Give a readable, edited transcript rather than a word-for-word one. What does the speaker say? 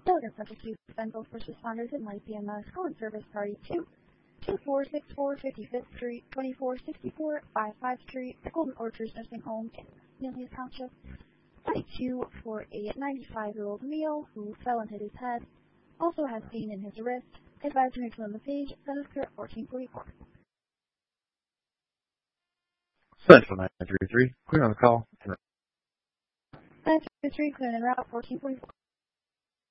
Delegate subject to Benville first responders in light BMS calling service party 2464 55th Street, 2464 55th Street, the Golden Orchards Nursing Home in Amelia Township. 22 for a 95-year-old male who fell and hit his head. Also has pain in his wrist. Advised to neutral on the page. That is clear at 1444. Central 933, clear on the call. 933, clear en route 1444.